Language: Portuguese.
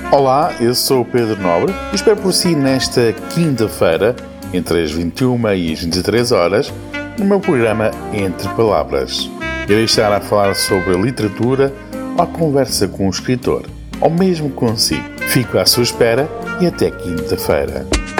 Olá, eu sou o Pedro Nobre e espero por si nesta quinta-feira, entre as 21 e as 23 horas, no meu programa Entre Palavras. Irei estar a falar sobre literatura ou a conversa com o escritor, ou mesmo consigo. Fico à sua espera e até quinta-feira.